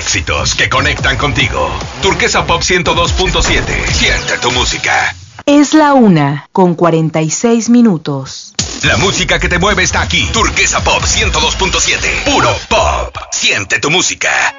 éxitos que conectan contigo. Turquesa Pop 102.7. Siente tu música. Es la 1:46. La música que te mueve está aquí. Turquesa Pop 102.7. Puro pop. Siente tu música.